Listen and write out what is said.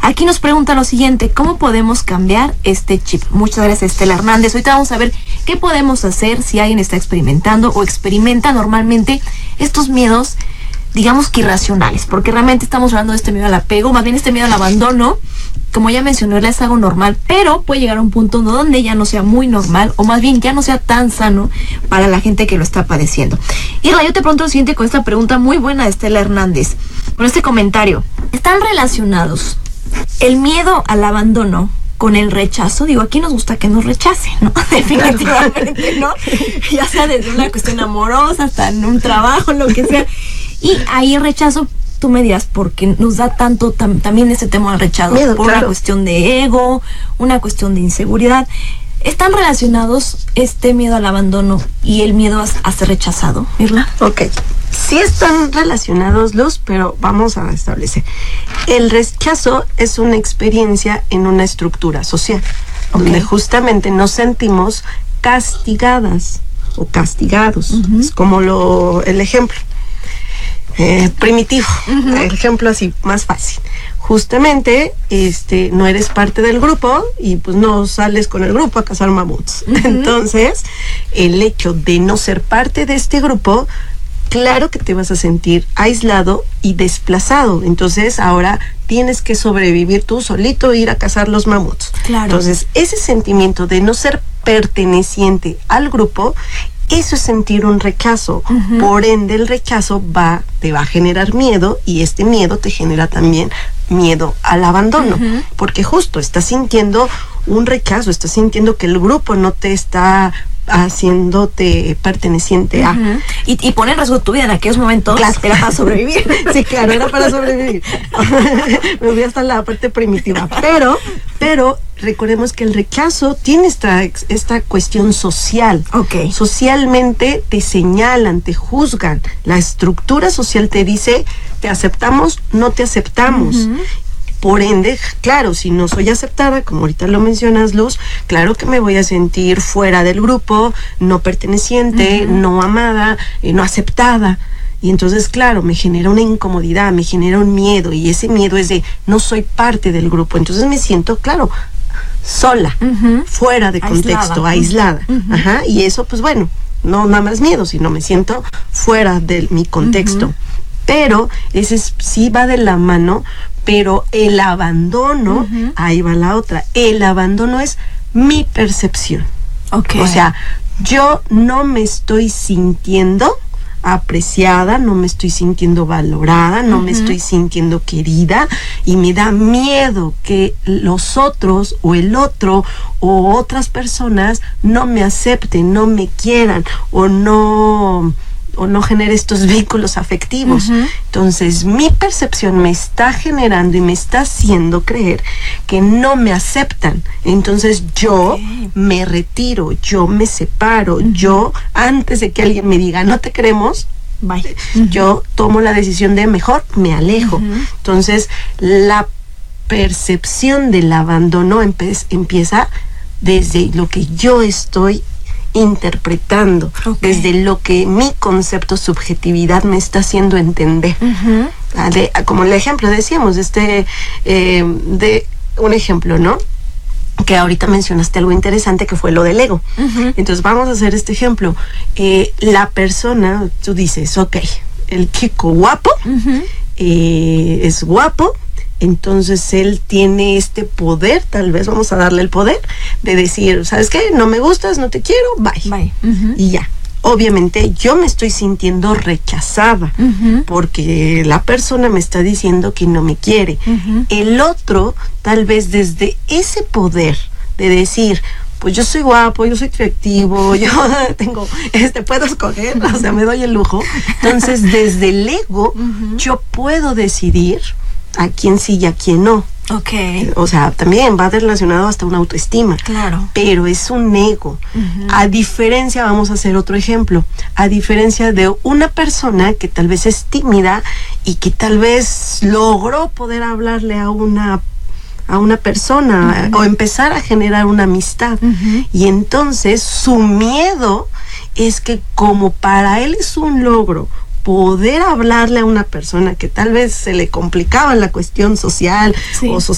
Aquí nos pregunta lo siguiente: ¿cómo podemos cambiar este chip? Muchas gracias, Estela Hernández. Ahorita vamos a ver qué podemos hacer si alguien está experimentando o experimenta normalmente estos miedos, digamos que irracionales, porque realmente estamos hablando de este miedo al apego, más bien este miedo al abandono. Como ya mencionó, es algo normal, pero puede llegar a un punto donde ya no sea muy normal, o más bien ya no sea tan sano para la gente que lo está padeciendo. Irla, yo te pregunto lo siguiente con esta pregunta muy buena de Estela Hernández, con este comentario: ¿están relacionados el miedo al abandono con el rechazo? Digo, aquí nos gusta que nos rechacen, ¿no? Definitivamente, ¿no? Ya sea desde una cuestión amorosa hasta en un trabajo, lo que sea. Y ahí el rechazo, tú me dirás, porque nos da tanto también ese tema al rechazo, miedo, por una cuestión de ego, una cuestión de inseguridad. ¿Están relacionados este miedo al abandono y el miedo a ser rechazado, Irla? Ok, sí están relacionados, Luz, pero vamos a establecer. El rechazo es una experiencia en una estructura social, donde justamente nos sentimos castigadas o castigados. Es como el ejemplo primitivo, el ejemplo así, más fácil. Justamente, no eres parte del grupo y pues no sales con el grupo a cazar mamuts. Entonces, el hecho de no ser parte de este grupo, claro que te vas a sentir aislado y desplazado. Entonces, ahora tienes que sobrevivir tú solito e ir a cazar los mamuts. Claro. Entonces, ese sentimiento de no ser perteneciente al grupo, eso es sentir un rechazo. Por ende, el rechazo te va a generar miedo, y este miedo te genera también miedo al abandono, porque justo estás sintiendo un rechazo, estás sintiendo que el grupo no te está haciéndote perteneciente a. Y poner en riesgo tu vida en aquellos momentos, claro, era para sobrevivir. Sí, claro, era para sobrevivir. Me voy hasta la parte primitiva. Pero recordemos que el rechazo tiene esta cuestión social. Okay. Socialmente te señalan, te juzgan. La estructura social te dice: te aceptamos, no te aceptamos. Por ende, claro, si no soy aceptada, como ahorita lo mencionas, Luz, claro que me voy a sentir fuera del grupo, no perteneciente, no amada, no aceptada. Y entonces, claro, me genera una incomodidad, me genera un miedo, y ese miedo es de no soy parte del grupo. Entonces me siento, claro, sola, fuera de contexto, aislada. Y eso, pues bueno, no nada más miedo, sino me siento fuera de mi contexto. Pero ese sí va de la mano, pero el abandono, ahí va la otra, el abandono es mi percepción. O sea, yo no me estoy sintiendo apreciada, no me estoy sintiendo valorada, no me estoy sintiendo querida, y me da miedo que los otros o el otro o otras personas no me acepten, no me quieran o no genere estos vínculos afectivos. Entonces, mi percepción me está generando y me está haciendo creer que no me aceptan. Entonces, yo me retiro, yo me separo, yo, antes de que alguien me diga no te queremos, bye, yo tomo la decisión de mejor me alejo. Entonces, la percepción del abandono empieza desde lo que yo estoy interpretando, desde lo que mi concepto subjetividad me está haciendo entender. Como el ejemplo decíamos, de un ejemplo, ¿no? Que ahorita mencionaste algo interesante, que fue lo del ego. Entonces vamos a hacer este ejemplo. La persona, tú dices, ok, el chico guapo, es guapo, entonces él tiene este poder, tal vez vamos a darle el poder de decir, ¿sabes qué? No me gustas, no te quiero, bye. Y ya. Obviamente yo me estoy sintiendo rechazada porque la persona me está diciendo que no me quiere. El otro, tal vez desde ese poder de decir, pues yo soy guapo, yo soy atractivo, yo tengo, puedo escoger, o sea, me doy el lujo. Entonces, desde el ego, yo puedo decidir a quién sí y a quién no. O sea, también va relacionado hasta una autoestima. Claro. Pero es un ego. A diferencia, vamos a hacer otro ejemplo, a diferencia de una persona que tal vez es tímida y que tal vez logró poder hablarle a una persona o empezar a generar una amistad. Y entonces su miedo es que, como para él es un logro poder hablarle a una persona que tal vez se le complicaba la cuestión social o